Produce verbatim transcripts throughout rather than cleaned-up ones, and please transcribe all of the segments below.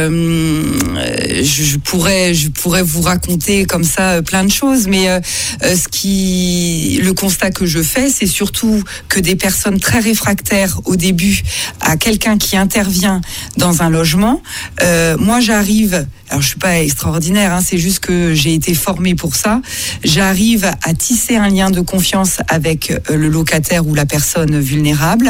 euh, je, je pourrais, je pourrais vous raconter comme ça plein de choses, mais euh, ce qui, le constat que je fais, c'est surtout que des personnes très réfractaires au début à quelqu'un qui intervient dans un logement, euh, moi j'arrive, alors je suis pas extraordinaire, hein, c'est juste que j'ai été formée pour ça, j'arrive à tisser un lien de confiance avec le locataire ou la personne vulnérable.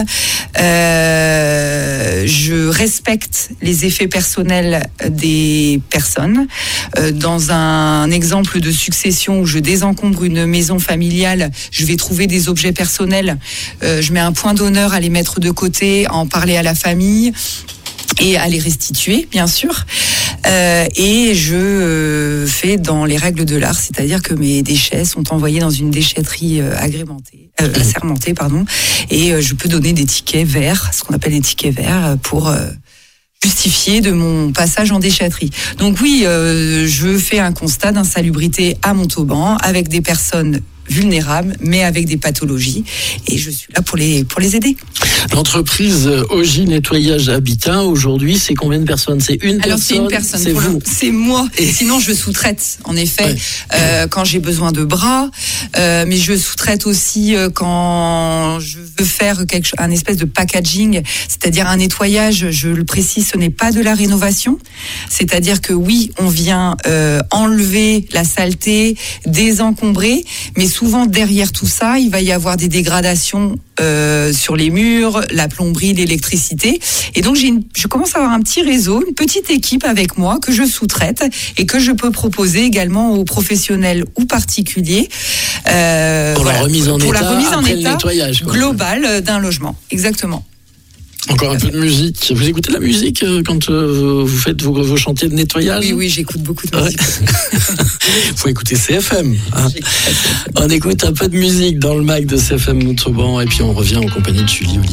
Euh, je respecte les effets personnels des personnes. Euh, dans un exemple de succession où je désencombre une maison familiale, je vais trouver des objets personnels. Euh, je mets un point d'honneur à les mettre de côté, à en parler à la famille et à les restituer, bien sûr. Euh, et je euh, fais dans les règles de l'art, c'est-à-dire que mes déchets sont envoyés dans une déchetterie euh, agrémentée, euh, assermentée, pardon, et euh, je peux donner des tickets verts, ce qu'on appelle des tickets verts, pour euh, justifier de mon passage en déchetterie. Donc oui, euh, je fais un constat d'insalubrité à Montauban avec des personnes vulnérables, mais avec des pathologies, et je suis là pour les pour les aider. L'entreprise Ogi Nettoyage Habitat, aujourd'hui, c'est combien de personnes? C'est une Alors, personne? c'est une personne. C'est vous? Le, c'est moi. Et sinon, je sous-traite, en effet, ouais. euh, quand j'ai besoin de bras, euh, mais je sous-traite aussi euh, quand je veux faire quelque chose, un espèce de packaging, c'est-à-dire un nettoyage. Je le précise, ce n'est pas de la rénovation. C'est-à-dire que oui, on vient euh, enlever la saleté, désencombrer, mais souvent derrière tout ça, il va y avoir des dégradations euh, sur les murs, la plomberie, l'électricité. Et donc j'ai une, je commence à avoir un petit réseau, une petite équipe avec moi que je sous-traite et que je peux proposer également aux professionnels ou particuliers euh, pour, voilà, la remise en pour état, la remise en après état le nettoyage, quoi. Globale d'un logement. Exactement. Encore un peu de musique. Vous écoutez de la musique quand euh, vous faites vos, vos chantiers de nettoyage? Oui, oui, j'écoute beaucoup de musique. Ouais. Faut écouter C F M. Hein. On écoute un peu de musique dans le Mac de C F M Montauban et puis on revient en compagnie de Julie Olivier.